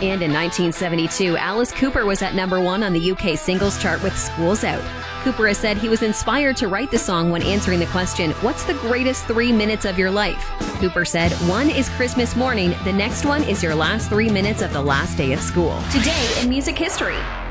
And in 1972, Alice Cooper was at number 1 on the UK singles chart with School's Out. Cooper has said he was inspired to write the song when answering the question, "What's the greatest 3 minutes of your life?" Cooper said, "One is Christmas morning, the next one is your last 3 minutes of the last day of school." Today in music history.